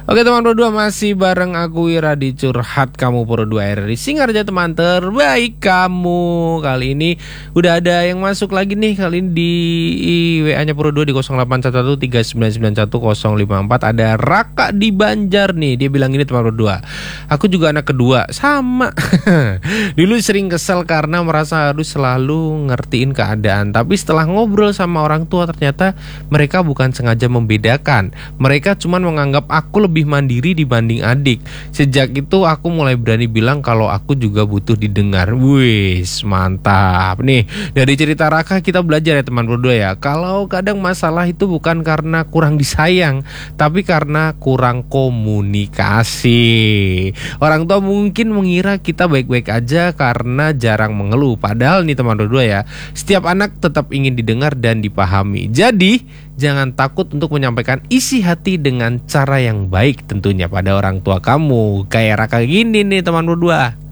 Oke teman berdua, masih bareng aku Ira di Curhat Kamu Berdua RRI Singarja, teman terbaik kamu. Kali ini udah ada yang masuk lagi nih. Kali ini di WA-nya Berdua di 0811399154. Ada Raka di Banjar nih. Dia bilang ini, teman berdua, aku juga anak kedua, sama. Dulu sering kesel karena merasa harus selalu ngertiin keadaan. Tapi setelah ngobrol sama orang tua, ternyata mereka bukan sengaja membedakan. Mereka cuma menganggap aku lebih mandiri dibanding adik. Sejak itu aku mulai berani bilang kalau aku juga butuh didengar. Wis, mantap. Nih, dari cerita Raka kita belajar ya teman berdua ya, kalau kadang masalah itu bukan karena kurang disayang, tapi karena kurang komunikasi. Orang tua mungkin mengira kita baik-baik aja karena jarang mengeluh. Padahal nih teman berdua ya, setiap anak tetap ingin didengar dan dipahami. Jadi jangan takut untuk menyampaikan isi hati dengan cara yang baik tentunya pada orang tua kamu. Kayak Raka gini nih teman berdua.